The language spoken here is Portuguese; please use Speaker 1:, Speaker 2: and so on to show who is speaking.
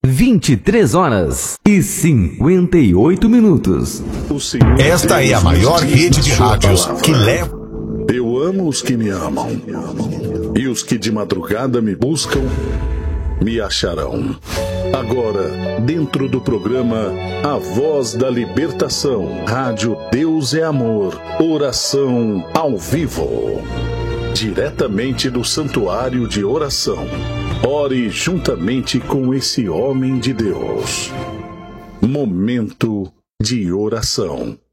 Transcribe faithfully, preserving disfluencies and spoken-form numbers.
Speaker 1: vinte e três horas e cinquenta e oito minutos.
Speaker 2: Esta é a maior rede de rádios que leva...
Speaker 3: Eu amo os que me amam, e os que de madrugada me buscam, me acharão. Agora, dentro do programa A Voz da Libertação, Rádio Deus é Amor, oração ao vivo. Diretamente do Santuário de Oração. Ore juntamente com esse homem de Deus. Momento de oração.